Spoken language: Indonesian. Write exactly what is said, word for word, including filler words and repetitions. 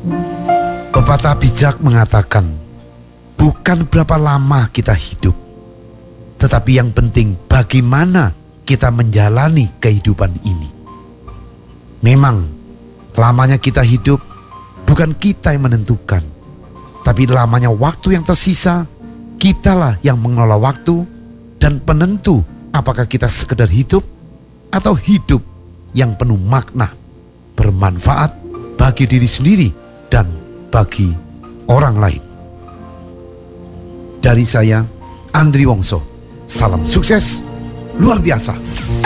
Pepatah bijak mengatakan, bukan berapa lama kita hidup, tetapi yang penting bagaimana kita menjalani kehidupan ini. Memang, lamanya kita hidup bukan kita yang menentukan, tapi lamanya waktu yang tersisa, kitalah yang mengelola waktu dan penentu apakah kita sekedar hidup atau hidup yang penuh makna, bermanfaat bagi diri sendiri dan bagi orang lain. Dari saya, Andri Wongso, salam sukses luar biasa.